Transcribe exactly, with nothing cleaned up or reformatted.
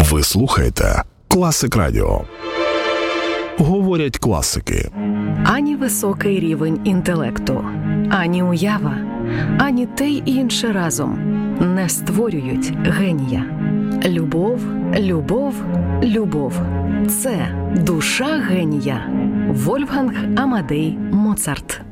Ви слухаєте Класик Радіо. Говорять класики. Ані високий рівень інтелекту, ані уява, ані те й інше разом не створюють генія. Любов, любов, любов – це душа генія. Вольфганг Амадей Моцарт.